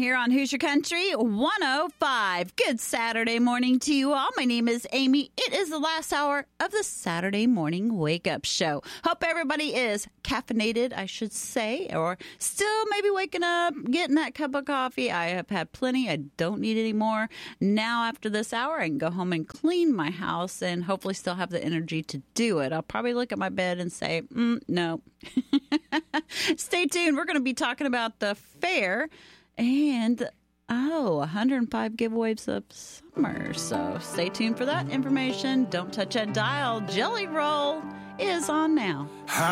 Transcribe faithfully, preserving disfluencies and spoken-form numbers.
here on Who's Your Country one oh five. Good Saturday morning to you all. My name is Amy. It is the last hour of the Saturday morning wake-up show. Hope everybody is caffeinated, I should say, or still maybe waking up, getting that cup of coffee. I have had plenty. I don't need any more. Now, after this hour, I can go home and clean my house and hopefully still have the energy to do it. I'll probably look at my bed and say, mm, no. Stay tuned. We're going to be talking about the fair and, oh, one hundred five giveaways of summer. So stay tuned for that information. Don't touch that dial. Jelly Roll is on now.